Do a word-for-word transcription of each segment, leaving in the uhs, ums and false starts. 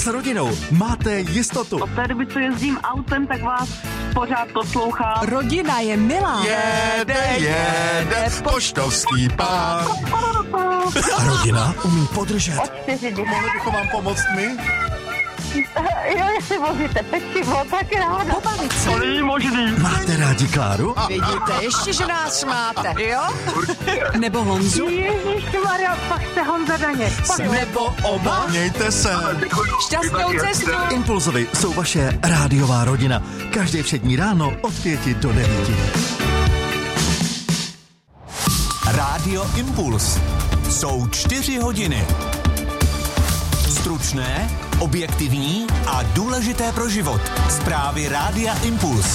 S rodinou máte jistotu. Od té doby, co jezdím autem, tak vás pořád poslouchám. Rodina je milá. Jede, jede, poštovský pán. A rodina umí podržet. Od čtyři dny. Mohli bychom vám pomoct my? Jo, jestli vozíte pečivo, tak ráda. Pobavit se. To není možný. Máte rádi Kláru? Vidíte, ještě, že nás máte, jo? Nebo Honzu? Ježišmarja, pak jste Honza Daněk. Nebo oba? Mějte se. Šťastnou cestu. Impulzovi jsou vaše rádiová rodina. Každé všední ráno od pěti do devíti. Rádio Impuls. Jsou čtyři hodiny. Stručné, objektivní a důležité pro život. Zprávy Rádia Impuls.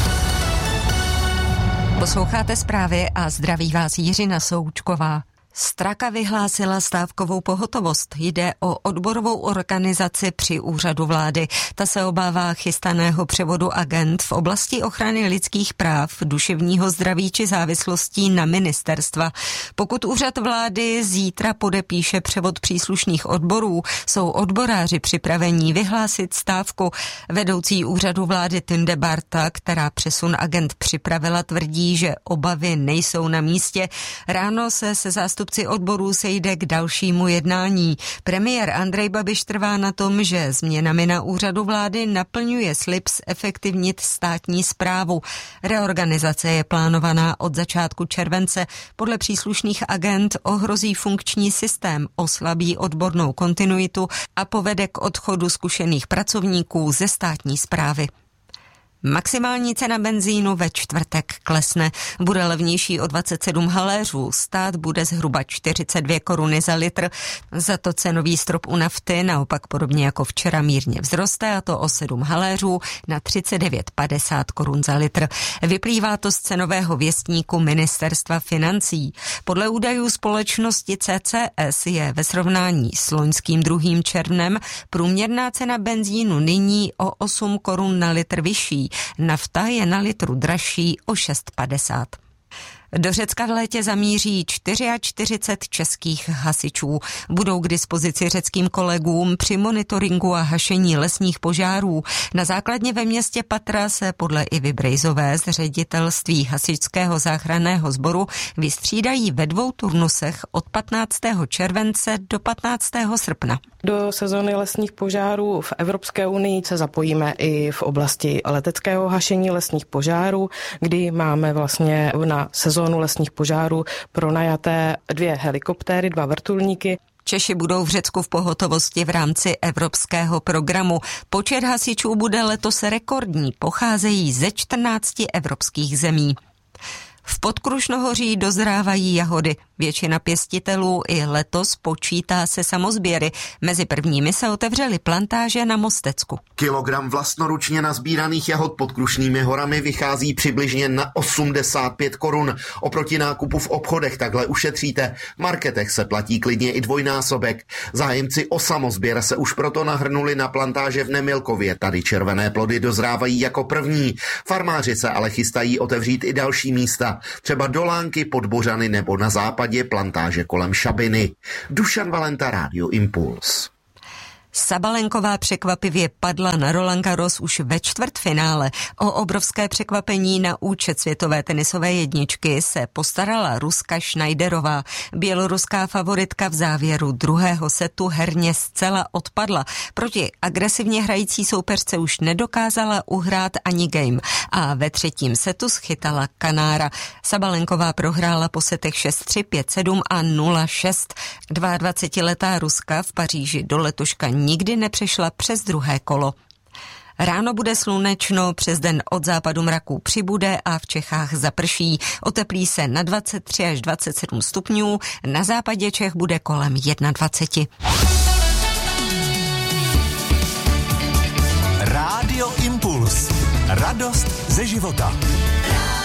Posloucháte zprávy a zdraví vás Jiřina Součková. Straka vyhlásila stávkovou pohotovost. Jde o odborovou organizaci při úřadu vlády. Ta se obává chystaného převodu agent v oblasti ochrany lidských práv, duševního zdraví či závislostí na ministerstva. Pokud úřad vlády zítra podepíše převod příslušných odborů, jsou odboráři připravení vyhlásit stávku. Vedoucí úřadu vlády Tünde Barta, která přesun agent připravila, tvrdí, že obavy nejsou na místě. Ráno se se zástupci odborů sejde k dalšímu jednání. Premiér Andrej Babiš trvá na tom, že změnami na úřadu vlády naplňuje slib zefektivnit státní správu. Reorganizace je plánovaná od začátku července. Podle příslušných agent ohrozí funkční systém, oslabí odbornou kontinuitu a povede k odchodu zkušených pracovníků ze státní správy. Maximální cena benzínu ve čtvrtek klesne. Bude levnější o dvacet sedm haléřů. Stát bude zhruba čtyřicet dvě koruny za litr. Za to cenový strop u nafty naopak podobně jako včera mírně vzroste, a to o sedm haléřů na třicet devět padesát korun za litr. Vyplývá to z cenového věstníku Ministerstva financí. Podle údajů společnosti C C S je ve srovnání s loňským druhým červnem průměrná cena benzínu nyní o osm korun na litr vyšší. Nafta je na litru dražší o šest padesát. Do Řecka v létě zamíří čtyřicet čtyři českých hasičů. Budou k dispozici řeckým kolegům při monitoringu a hašení lesních požárů. Na základně ve městě Patra se podle Ivy Brejzové z ředitelství hasičského záchranného sboru vystřídají ve dvou turnusech od patnáctého července do patnáctého srpna. Do sezóny lesních požárů v Evropské unii se zapojíme i v oblasti leteckého hašení lesních požárů, kdy máme vlastně na sezónu lesních požárů pronajaté dvě helikoptéry, dva vrtulníky. Češi budou v Řecku v pohotovosti v rámci evropského programu. Počet hasičů bude letos rekordní, pocházejí ze čtrnácti evropských zemí. V Podkrušnohoří dozrávají jahody. Většina pěstitelů i letos počítá se samozběry. Mezi prvními se otevřely plantáže na Mostecku. Kilogram vlastnoručně nazbíraných jahod pod Krušnými horami vychází přibližně na osmdesát pět korun. Oproti nákupu v obchodech takhle ušetříte. V marketech se platí klidně i dvojnásobek. Zájemci o samozběr se už proto nahrnuli na plantáže v Nemilkově. Tady červené plody dozrávají jako první. Farmáři se ale chystají otevřít i další místa. Třeba Dolánky, Podbořany nebo na západě plantáže kolem Šabiny. Dušan Valenta, Rádio Impuls. Sabalenková překvapivě padla na Roland Garros už ve čtvrtfinále. O obrovské překvapení na účet světové tenisové jedničky se postarala Ruska Schneiderová. Běloruská favoritka v závěru druhého setu herně zcela odpadla. Proti agresivně hrající soupeřce už nedokázala uhrát ani game a ve třetím setu schytala Kanára. Sabalenková prohrála po setech šest tři, pět sedm a nula šest. dvaadvacetiletá Ruska v Paříži do letoška nikdy nepřešla přes druhé kolo. Ráno bude slunečno, přes den od západu mraků přibude a v Čechách zaprší. Oteplí se na dvacet tři až dvacet sedm stupňů, na západě Čech bude kolem dvacet jedna. Rádio Impuls. Radost ze života.